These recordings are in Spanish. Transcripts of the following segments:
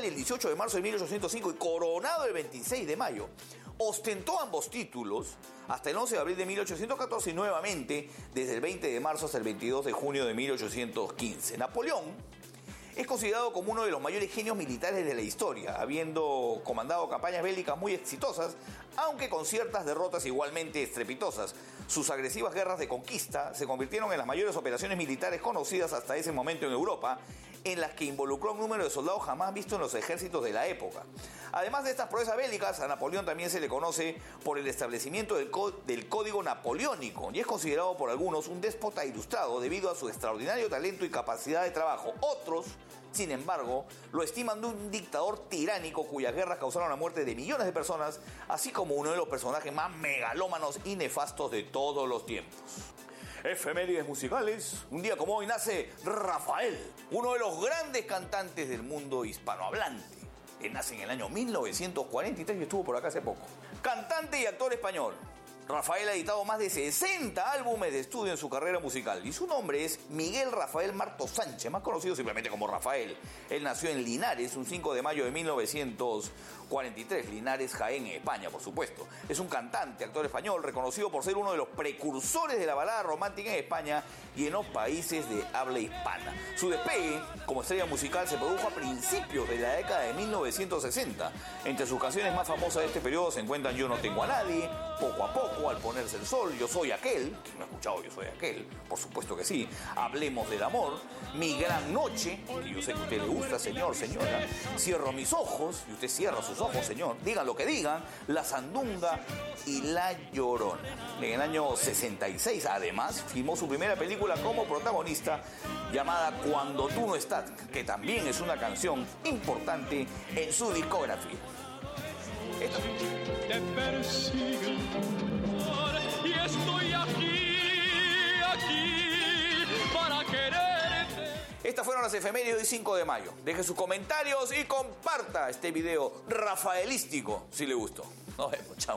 natal el 18 de marzo de 1805 y coronado el 26 de mayo. Ostentó ambos títulos hasta el 11 de abril de 1814 y nuevamente desde el 20 de marzo hasta el 22 de junio de 1815. Napoleón es considerado como uno de los mayores genios militares de la historia, habiendo comandado campañas bélicas muy exitosas, aunque con ciertas derrotas igualmente estrepitosas. Sus agresivas guerras de conquista se convirtieron en las mayores operaciones militares conocidas hasta ese momento en Europa, en las que involucró a un número de soldados jamás visto en los ejércitos de la época. Además de estas proezas bélicas, a Napoleón también se le conoce por el establecimiento del Código Napoleónico y es considerado por algunos un déspota ilustrado debido a su extraordinario talento y capacidad de trabajo. Otros, sin embargo, lo estiman de un dictador tiránico cuyas guerras causaron la muerte de millones de personas, así como uno de los personajes más megalómanos y nefastos de todos los tiempos. Efemérides musicales. Un día como hoy nace Rafael, uno de los grandes cantantes del mundo hispanohablante. Él nace en el año 1943 y estuvo por acá hace poco. Cantante y actor español. Rafael ha editado más de 60 álbumes de estudio en su carrera musical y su nombre es Miguel Rafael Martos Sánchez, más conocido simplemente como Rafael. Él nació en Linares un 5 de mayo de 1943, Linares, Jaén, España, por supuesto. Es un cantante, actor español, reconocido por ser uno de los precursores de la balada romántica en España y en los países de habla hispana. Su despegue como estrella musical se produjo a principios de la década de 1960. Entre sus canciones más famosas de este periodo se encuentran Yo no tengo a nadie, Poco a poco, Al ponerse el sol, Yo soy aquel, ¿quién no ha escuchado Yo soy aquel? Por supuesto que sí. Hablemos del amor, Mi gran noche, que yo sé que a usted le gusta, señor, señora. Cierro mis ojos, y usted cierra sus ojos, señor. Digan lo que digan, La sandunga y La llorona. En el año 66, además, filmó su primera película como protagonista, llamada Cuando tú no estás, que también es una canción importante en su discografía. Te persigue el amor y estoy aquí para quererte. Estas fueron las efemérides de 5 de mayo. Deje sus comentarios y comparta este video rafaelístico si le gustó. Nos vemos, chao.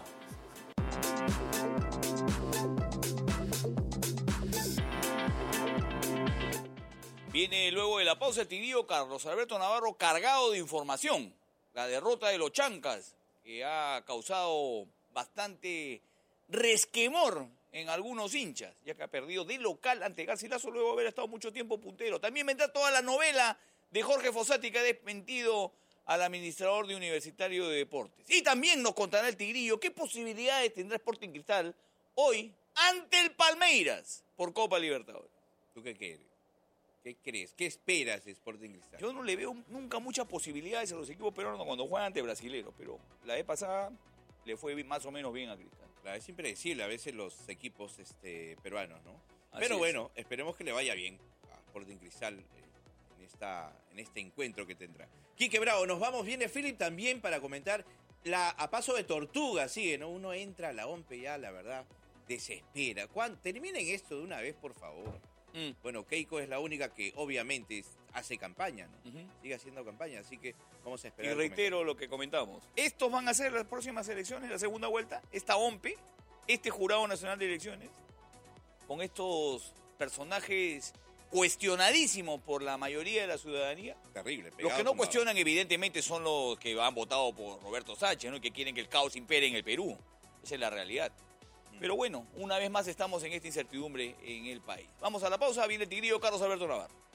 Viene luego de la pausa el tibio Carlos Alberto Navarro cargado de información. La derrota de los Chancas, que ha causado bastante resquemor en algunos hinchas, ya que ha perdido de local ante Garcilaso luego de haber estado mucho tiempo puntero. También vendrá toda la novela de Jorge Fossati, que ha desmentido al administrador de Universitario de Deportes. Y también nos contará el Tigrillo qué posibilidades tendrá Sporting Cristal hoy ante el Palmeiras por Copa Libertadores. ¿Tú qué quieres? ¿Qué crees? ¿Qué esperas de Sporting Cristal? Yo no le veo nunca muchas posibilidades a los equipos peruanos cuando juegan ante brasileros, pero la vez pasada le fue más o menos bien a Cristal. Claro, es impredecible a veces los equipos peruanos, ¿no? Así pero es. bueno, esperemos que le vaya bien a Sporting Cristal en este encuentro que tendrá. Quique Bravo, nos vamos. Viene Philip también para comentar a paso de tortuga, sigue, ¿no? Uno entra a la OMPE ya, la verdad, desespera. Terminen esto de una vez, por favor. Bueno, Keiko es la única que obviamente hace campaña, ¿no? Sigue haciendo campaña, así que vamos a esperar. Y reitero lo que comentamos. Estos van a ser las próximas elecciones, la segunda vuelta. Esta OMPE, este Jurado Nacional de Elecciones, con estos personajes cuestionadísimos por la mayoría de la ciudadanía. Terrible. Los que no cuestionan, evidentemente, son los que han votado por Roberto Sánchez, ¿no? Y que quieren que el caos impere en el Perú. Esa es la realidad. Pero bueno, una vez más estamos en esta incertidumbre en el país. Vamos a la pausa, viene el Tigrillo Carlos Alberto Navarro.